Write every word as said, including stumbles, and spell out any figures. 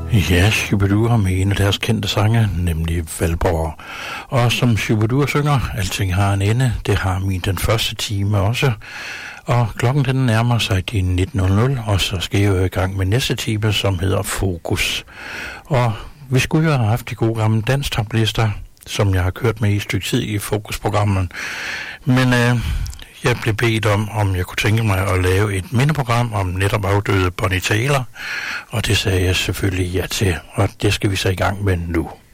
Ja, Shubidua med en af deres kendte sange, nemlig Valborg. Og som Shubidua synger, alting har en ende, det har min den første time også. Og klokken den nærmer sig de nitten nul nul, og så skal jeg jo i gang med næste time, som hedder Fokus. Og vi skulle jo have haft de gode gamle danstoplister, som jeg har kørt med i et stykke tid i Fokusprogrammet. Men øh, jeg blev bedt om, om jeg kunne tænke mig at lave et mindeprogram om netop afdøde Bonnie Tyler, og det sagde jeg selvfølgelig ja til, og det skal vi så i gang med nu.